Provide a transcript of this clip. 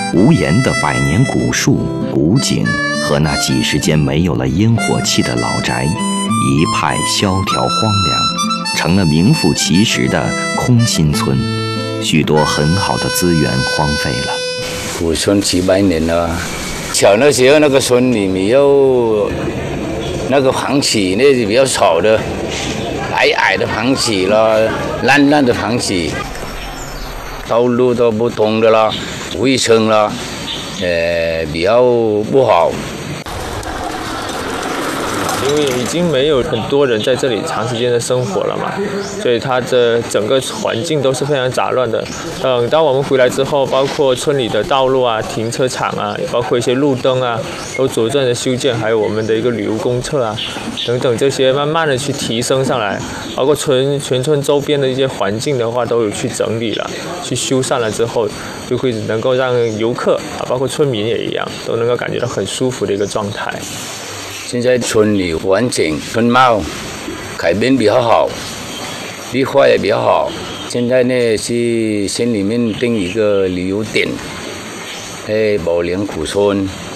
无言的百年古树、古井和那几十间没有了烟火气的老宅，一派萧条荒凉，成了名副其实的空心村。许多很好的资源荒废了。 古村几百年了，小的时候那个村里没有那个房子，那是比较少的，矮矮的房子了，烂烂的房子，道路都不通的了，卫生了，比较不好。 因为已经没有很多人在这里长时间的生活了嘛，所以它的整个环境都是非常杂乱的。等到我们回来之后，包括村里的道路啊、停车场啊，包括一些路灯啊，都逐渐的修建，还有我们的一个旅游公厕啊，等等这些慢慢的去提升上来，包括全村周边的一些环境的话，都有去整理了，去修缮了之后，就会能够让游客啊，包括村民也一样，都能够感觉到很舒服的一个状态。 现在村里环境、村貌改变比较好，绿化也比较好。现在呢是县里面定一个旅游点，宝莲古村。